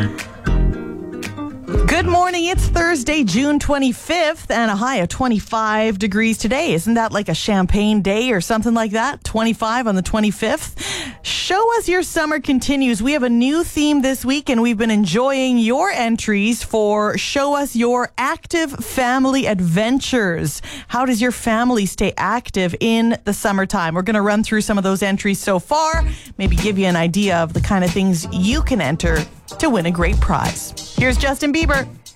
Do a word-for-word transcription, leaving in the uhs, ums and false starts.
Good morning. It's Thursday, June twenty-fifth, and a high of twenty-five degrees today. Isn't that like a champagne day or something like that? twenty-five on the twenty-fifth. Show us your summer continues. We have a new theme this week, and we've been enjoying your entries for Show Us Your Active Family Adventures. How does your family stay active in the summertime? We're going to run through some of those entries so far, maybe give you an idea of the kind of things you can enter to win a great prize. Here's Justin Bieber.